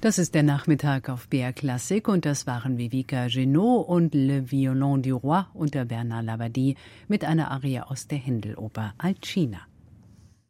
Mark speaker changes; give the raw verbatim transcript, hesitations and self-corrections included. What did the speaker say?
Speaker 1: Das ist der Nachmittag auf B R Klassik und das waren Vivica Genot und Le Violon du Roi unter Bernard Labadie mit einer Arie aus der Händeloper Alcina.